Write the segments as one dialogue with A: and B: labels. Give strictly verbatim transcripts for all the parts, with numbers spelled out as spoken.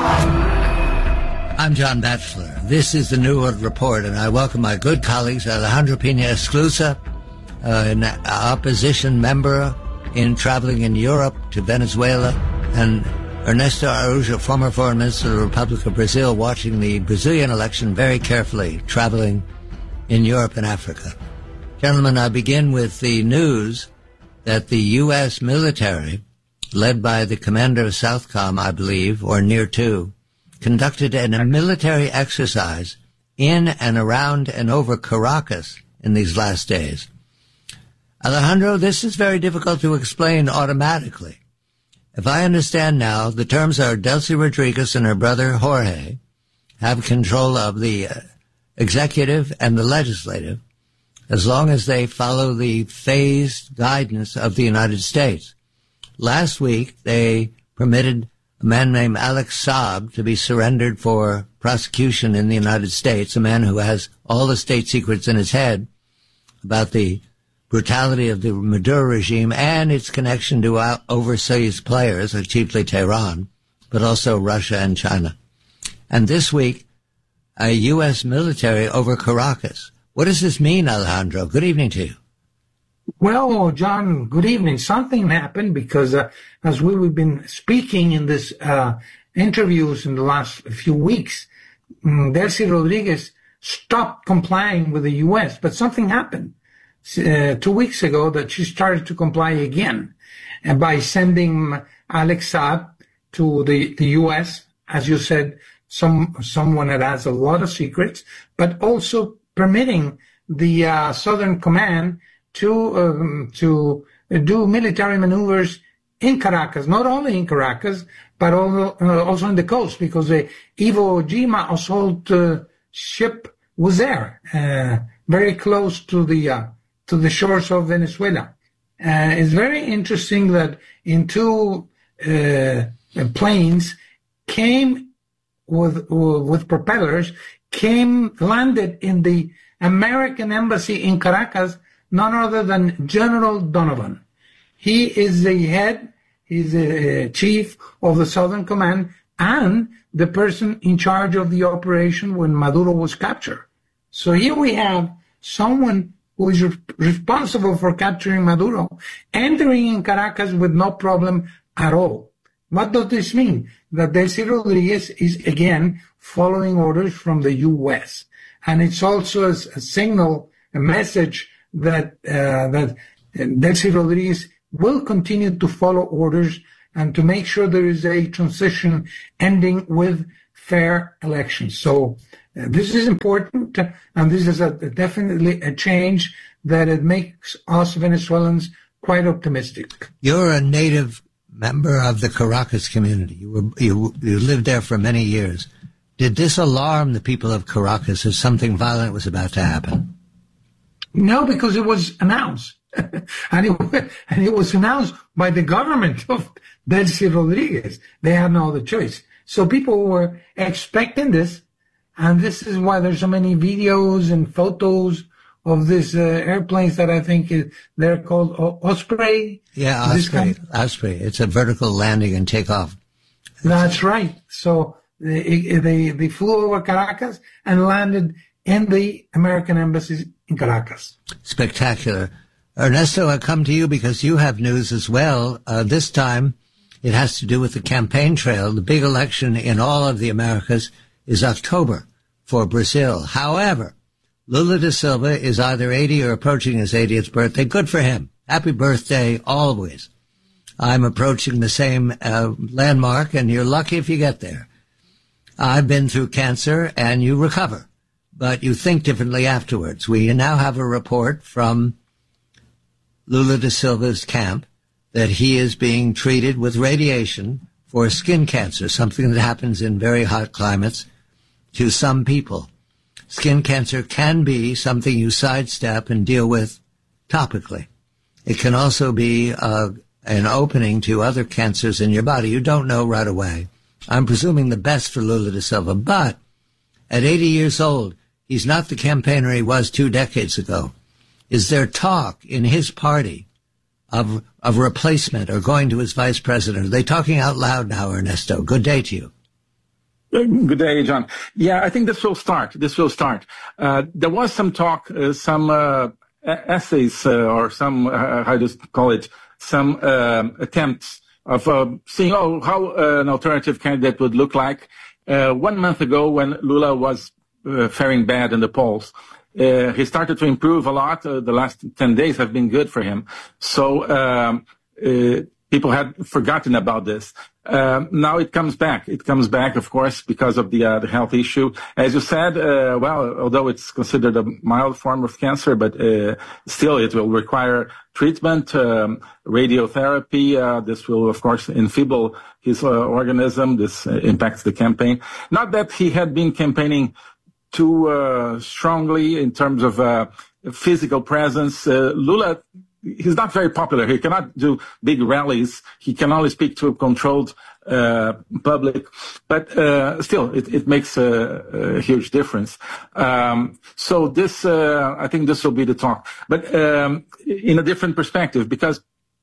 A: I'm John Batchelor. This is the New World Report, and I welcome my good colleagues, Alejandro Pina-Esclusa, uh, an opposition member in traveling in Europe to Venezuela, and Ernesto Araújo, former foreign minister of the Republic of Brazil, watching the Brazilian election very carefully, traveling in Europe and Africa. Gentlemen, I begin with the news that the U S military, led by the commander of Southcom, I believe, or near to, conducted a military exercise in and around and over Caracas in these last days. Alejandro, this is very difficult to explain automatically. If I understand now, the terms are Delcy Rodriguez and her brother Jorge have control of the uh, executive and the legislative as long as they follow the phased guidance of the United States. Last week, they permitted a man named Alex Saab to be surrendered for prosecution in the United States, a man who has all the state secrets in his head about the brutality of the Maduro regime and its connection to overseas players, chiefly Tehran, but also Russia and China. And this week, a U S military over Caracas. What does this mean, Alejandro? Good evening to you.
B: Well, John, good evening. Something happened because uh, as we've been speaking in this uh, interviews in the last few weeks, um, Delcy Rodriguez stopped complying with the U S, but something happened uh, two weeks ago that she started to comply again and by sending Alex Saab to the, the U S, as you said, some someone that has a lot of secrets, but also permitting the uh, Southern Command to um, to do military maneuvers in Caracas, not only in Caracas, but also, uh, also in the coast, because the Iwo Jima assault uh, ship was there, uh, very close to the uh, to the shores of Venezuela. Uh, it's very interesting that in two uh, planes came with with propellers, came landed in the American embassy in Caracas, none other than General Donovan. He is the head, he's the chief of the Southern Command and the person in charge of the operation when Maduro was captured. So here we have someone who is re- responsible for capturing Maduro, entering in Caracas with no problem at all. What does this mean? That Delcy Rodriguez is again following orders from the U S. And it's also a, a signal, a message that uh, that Delcy Rodriguez will continue to follow orders and to make sure there is a transition ending with fair elections. So uh, this is important, and this is a, definitely a change that it makes us Venezuelans quite optimistic.
A: You're a native member of the Caracas community. You were you, you lived there for many years. Did this alarm the people of Caracas as something violent was about to happen?
B: No, because it was announced. and, it, and it was announced by the government of Delcy Rodriguez. They had no other choice. So people were expecting this, and this is why there's so many videos and photos of these uh, airplanes that I think is, they're called o- Osprey.
A: Yeah, Osprey. Kind of, Osprey. It's a vertical landing and takeoff.
B: That's right. So they, they, they flew over Caracas and landed in the American embassy in Caracas.
A: Spectacular. Ernesto, I come to you because you have news as well. Uh, this time it has to do with the campaign trail. The big election in all of the Americas is October for Brazil. However, Lula da Silva is either eighty or approaching his eightieth birthday. Good for him. Happy birthday always. I'm approaching the same uh, landmark, and you're lucky if you get there. I've been through cancer, and you recover, but you think differently afterwards. We now have a report from Lula da Silva's camp that he is being treated with radiation for skin cancer, something that happens in very hot climates to some people. Skin cancer can be something you sidestep and deal with topically. It can also be uh, an opening to other cancers in your body. You don't know right away. I'm presuming the best for Lula da Silva, but at eighty years old, he's not the campaigner he was two decades ago. Is there talk in his party of of replacement or going to his vice president? Are they talking out loud now, Ernesto? Good day to you.
C: Good day, John. Yeah, I think this will start. This will start. Uh, there was some talk, uh, some uh, essays, uh, or some, uh, how to call it, some uh, attempts of uh, seeing oh, how uh, an alternative candidate would look like. Uh, one month ago, when Lula was uh, faring bad in the polls, uh, he started to improve a lot. Uh, the last ten days have been good for him. So um, uh, people had forgotten about this. Uh, now it comes back. It comes back, of course, because of the, uh, the health issue. As you said, uh, well, although it's considered a mild form of cancer, but uh, still it will require treatment, um, radiotherapy. Uh, this will, of course, enfeeble his uh, organism. This uh, impacts the campaign. Not that he had been campaigning too uh, strongly in terms of uh, physical presence. Uh, Lula, he's not very popular. He cannot do big rallies. He can only speak to a controlled uh, public. But uh, still, it, it makes a, a huge difference. Um, so this, uh, I think this will be the talk. But um, in a different perspective, because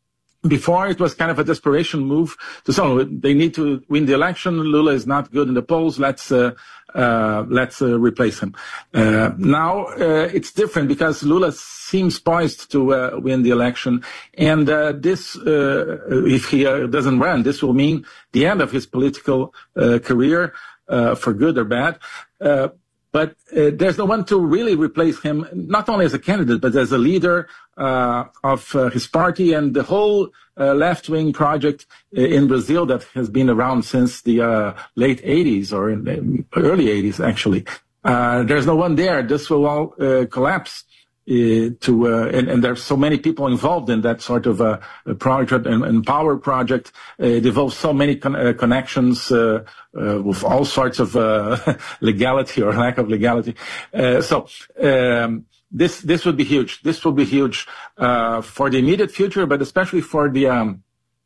C: before it was kind of a desperation move to say, oh, they need to win the election. Lula is not good in the polls. Let's uh, uh, let's uh, replace him. Uh, now uh, it's different because Lula seems poised to uh, win the election, and uh, this, uh, if he uh, doesn't run, this will mean the end of his political uh, career, uh, for good or bad. Uh, But uh, there's no one to really replace him, not only as a candidate, but as a leader uh, of uh, his party and the whole uh, left-wing project in Brazil that has been around since the uh, late eighties or in the early eighties, actually. Uh, there's no one there. This will all uh, collapse. Uh, to uh, and, and there's so many people involved in that sort of uh, project and, and power project. Uh, it involves so many con- uh, connections uh, uh, with all sorts of uh, legality or lack of legality. Uh, so um, this this would be huge. This will be huge uh, for the immediate future, but especially for the um,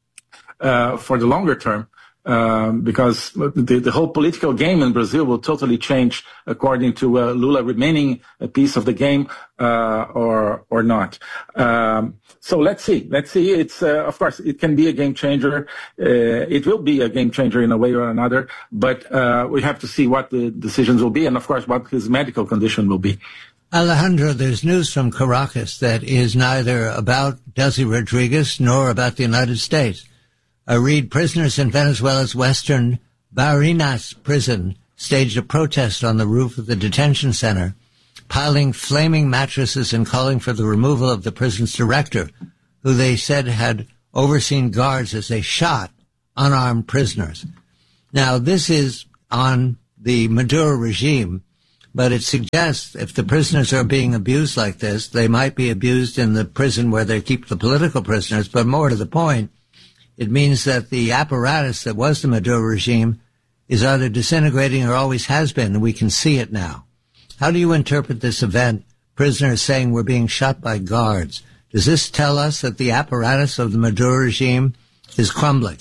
C: uh, for the longer term. Um, because the, the whole political game in Brazil will totally change according to uh, Lula remaining a piece of the game uh, or or not. Um, so let's see. Let's see. It's uh, of course it can be a game changer. Uh, it will be a game changer in a way or another. But uh, we have to see what the decisions will be, and of course what his medical condition will be.
A: Alejandro, there's news from Caracas that is neither about Delcy Rodriguez nor about the United States. I read prisoners in Venezuela's western Barinas prison staged a protest on the roof of the detention center, piling flaming mattresses and calling for the removal of the prison's director, who they said had overseen guards as they shot unarmed prisoners. Now, this is on the Maduro regime, but it suggests if the prisoners are being abused like this, they might be abused in the prison where they keep the political prisoners, but more to the point, it means that the apparatus that was the Maduro regime is either disintegrating or always has been, and we can see it now. How do you interpret this event, prisoners saying we're being shot by guards? Does this tell us that the apparatus of the Maduro regime is crumbling?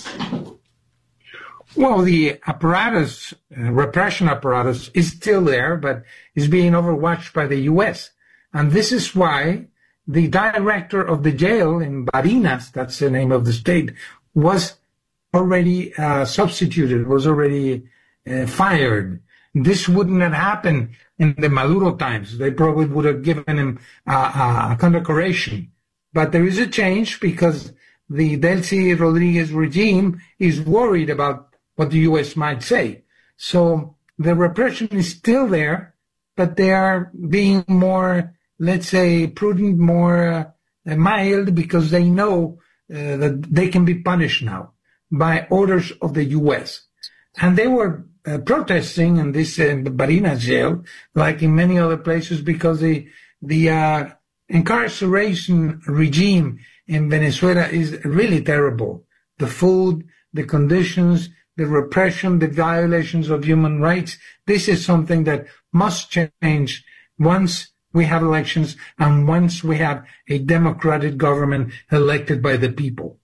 B: Well, the apparatus, uh, repression apparatus, is still there, but is being overwatched by the U S. And this is why the director of the jail in Barinas, that's the name of the state, was already uh, substituted, was already uh, fired. This wouldn't have happened in the Maduro times. They probably would have given him uh, a condecoration. But there is a change because the Delcy Rodriguez regime is worried about what the U S might say. So the repression is still there, but they are being more, let's say, prudent, more uh, mild, because they know uh, that they can be punished now by orders of the U S. And they were uh, protesting in this uh, Barinas jail, like in many other places, because the the uh, incarceration regime in Venezuela is really terrible. The food, the conditions, the repression, the violations of human rights. This is something that must change once we have elections and once we have a democratic government elected by the people.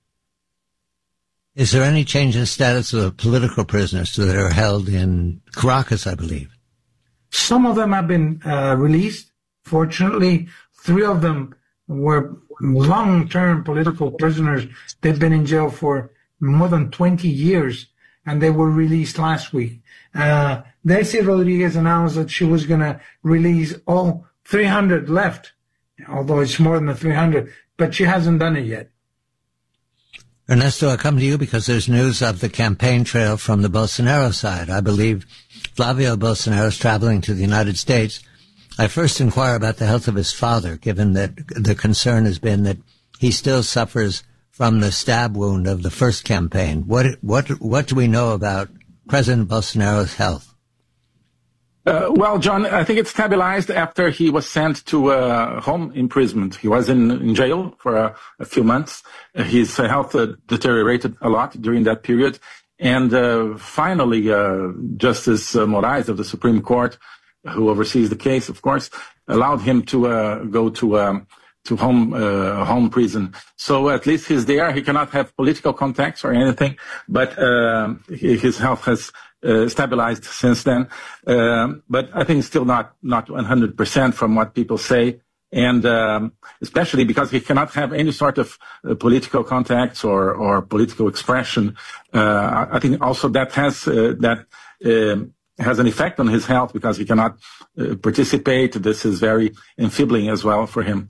A: Is there any change in status of political prisoners that are held in Caracas, I believe?
B: Some of them have been uh, released. Fortunately, three of them were long-term political prisoners. They've been in jail for more than twenty years. and they were released last week. Uh, Delcy Rodriguez announced that she was going to release all three hundred left, although it's more than the three hundred, but she hasn't done it yet.
A: Ernesto, I come to you because there's news of the campaign trail from the Bolsonaro side. I believe Flavio Bolsonaro is traveling to the United States. I first inquire about the health of his father, given that the concern has been that he still suffers from the stab wound of the first campaign. What what what do we know about President Bolsonaro's health?
C: Uh, well, John, I think it stabilized after he was sent to uh, home imprisonment. He was in, in jail for a, a few months. Uh, his uh, health uh, deteriorated a lot during that period. And uh, finally, uh, Justice uh, Moraes of the Supreme Court, who oversees the case, of course, allowed him to uh, go to um, to home uh, home prison. So at least he's there. He cannot have political contacts or anything, but uh, his health has Uh, stabilized since then, um, but I think it's still not not one hundred percent from what people say, and um, especially because he cannot have any sort of uh, political contacts or or political expression. Uh, I think also that has uh, that uh, has an effect on his health because he cannot uh, participate. This is very enfeebling as well for him.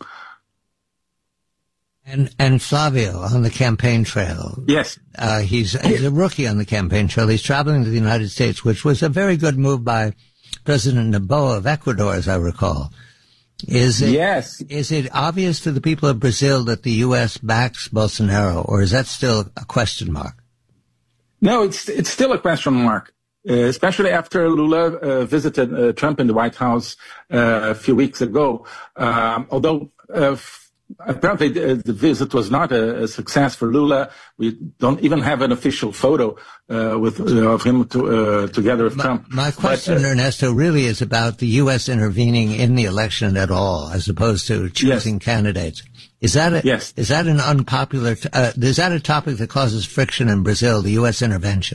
A: And and Flavio on the campaign trail.
C: Yes.
A: Uh, he's, he's a rookie on the campaign trail. He's traveling to the United States, which was a very good move by President Noboa of Ecuador, as I recall. Is it,
C: yes.
A: Is it obvious to the people of Brazil that the U S backs Bolsonaro, or is that still a question mark?
C: No, it's it's still a question mark, uh, especially after Lula uh, visited uh, Trump in the White House uh, a few weeks ago. Um, although uh, apparently the visit was not a, a success for Lula. We don't even have an official photo uh, with uh, of him to, uh, together with
A: my,
C: Trump.
A: My question,
C: but, uh,
A: Ernesto, really is about the U S intervening in the election at all, as opposed to choosing yes. candidates. Is that a,
C: yes.
A: is that an unpopular? Uh, is that a topic that causes friction in Brazil? The U S intervention.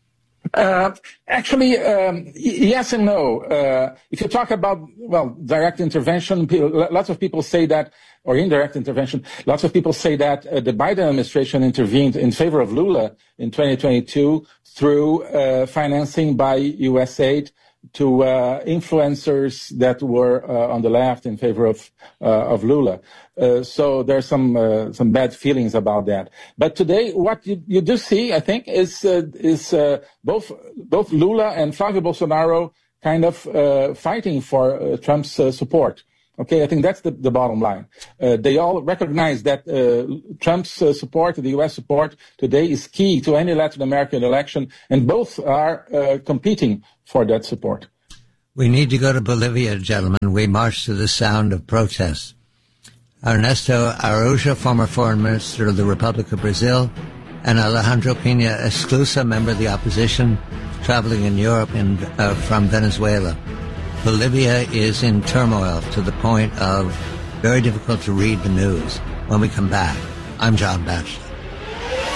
C: Uh, actually, um, yes and no. Uh, if you talk about, well, direct intervention, lots of people say that, or indirect intervention, lots of people say that uh, the Biden administration intervened in favor of Lula in twenty twenty-two through uh, financing by U S aid to uh, influencers that were uh, on the left in favor of uh, of Lula. Uh, so there's some uh, some bad feelings about that. But today, what you, you do see, I think, is uh, is uh, both both Lula and Flavio Bolsonaro kind of uh, fighting for uh, Trump's uh, support. Okay, I think that's the, the bottom line. Uh, they all recognize that uh, Trump's uh, support, the U S support today is key to any Latin American election, and both are uh, competing for that support.
A: We need to go to Bolivia, gentlemen. We march to the sound of protests. Ernesto Araújo, former foreign minister of the Republic of Brazil, and Alejandro Pina Esclusa, member of the opposition, traveling in Europe and uh, from Venezuela. Bolivia is in turmoil to the point of very difficult to read the news. When we come back, I'm John Batchelor.